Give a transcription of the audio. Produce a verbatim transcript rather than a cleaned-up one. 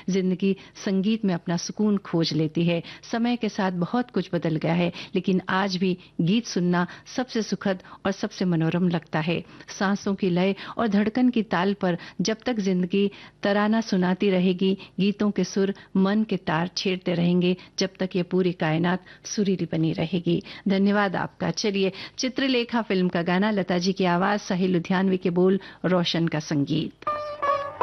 जिंदगी संगीत में अपना सुकून खोज लेती है। समय के साथ बहुत कुछ बदल गया है, लेकिन आज भी गीत सुनना सबसे सुखद और सबसे मनोरम लगता है। सांसों की लय और धड़कन की ताल पर जब तक जिंदगी तराना सुनाती रहेगी, गीतों के सुर मन के तार छेड़ते रहेंगे, जब तक ये पूरी कायनात सुरीली बनी रहेगी। धन्यवाद आपका। चलिए, चित्रलेखा फिल्म का गाना, लता जी की आवाज, साहिल लुधियानवी के बोल, रोशन का संगीत।